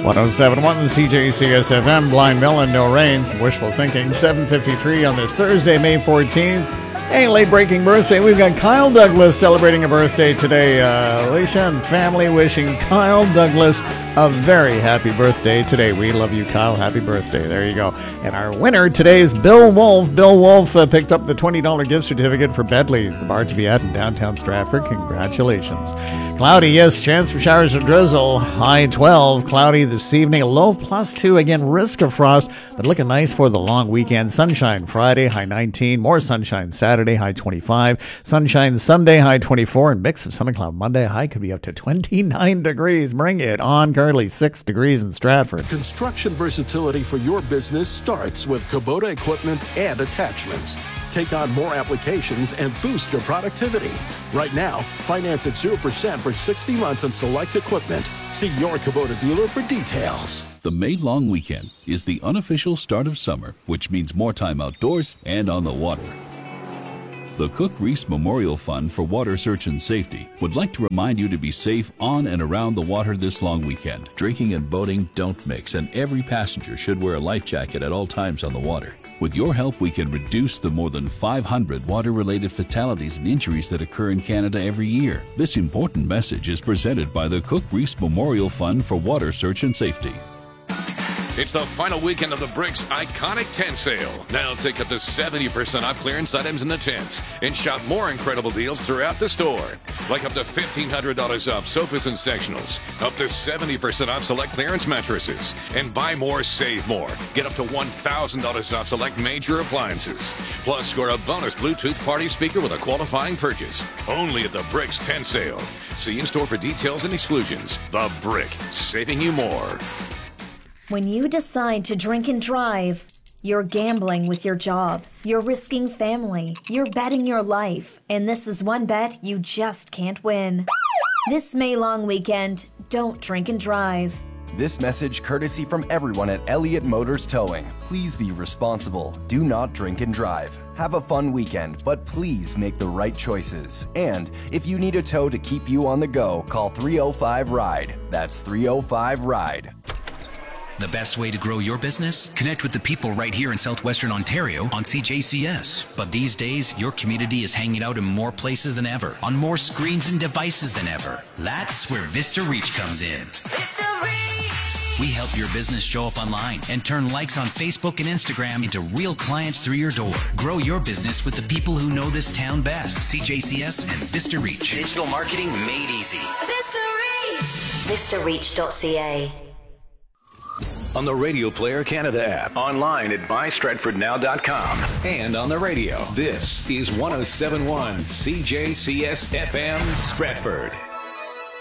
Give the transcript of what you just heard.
107.1 CJCS FM, Blind Melon, no rain, some wishful thinking. 7:53 on this Thursday, May 14th. Hey, late-breaking birthday. We've got Kyle Douglas celebrating a birthday today. Alicia and family wishing Kyle Douglas a very happy birthday today. We love you, Kyle. Happy birthday. There you go. And our winner today is Bill Wolf. Bill Wolf picked up the $20 gift certificate for Bedley's, the bar to be at in downtown Stratford. Congratulations. Cloudy, yes, chance for showers or drizzle. High 12. Cloudy this evening. A low +2. Again, risk of frost, but looking nice for the long weekend. Sunshine Friday, high 19. More sunshine Saturday, high 25. Sunshine Sunday, high 24. And mix of sun and cloud Monday, high could be up to 29 degrees. Bring it on. Currently 6 degrees in Stratford. Construction versatility for your business starts with Kubota equipment and attachments. Take on more applications and boost your productivity. Right now, finance at 0% for 60 months on select equipment. See your Kubota dealer for details. The May long weekend is the unofficial start of summer, which means more time outdoors and on the water. The Cook Reese Memorial Fund for Water Search and Safety would like to remind you to be safe on and around the water this long weekend. Drinking and boating don't mix, and every passenger should wear a life jacket at all times on the water. With your help, we can reduce the more than 500 water-related fatalities and injuries that occur in Canada every year. This important message is presented by the Cook Reese Memorial Fund for Water Search and Safety. It's the final weekend of the Bricks Iconic Tent Sale. Now take up to 70% off clearance items in the tents and shop more incredible deals throughout the store. Like up to $1,500 off sofas and sectionals, up to 70% off select clearance mattresses, and buy more, save more. Get up to $1,000 off select major appliances. Plus, score a bonus Bluetooth party speaker with a qualifying purchase. Only at the Bricks Tent Sale. See in-store for details and exclusions. The Brick, saving you more. When you decide to drink and drive, you're gambling with your job, you're risking family, you're betting your life, and this is one bet you just can't win. This May long weekend, don't drink and drive. This message courtesy from everyone at Elliott Motors Towing. Please be responsible. Do not drink and drive. Have a fun weekend, but please make the right choices. And if you need a tow to keep you on the go, call 305-RIDE. That's 305-RIDE. The best way to grow your business? Connect with the people right here in Southwestern Ontario on CJCS. But these days, your community is hanging out in more places than ever, on more screens and devices than ever. That's where Vista Reach comes in. Vista Reach! We help your business show up online and turn likes on Facebook and Instagram into real clients through your door. Grow your business with the people who know this town best. CJCS and Vista Reach. Digital marketing made easy. Vista Reach! VistaReach.ca. On the Radio Player Canada app, online at bystratfordnow.com, and on the radio. This is 107.1 CJCS FM Stratford.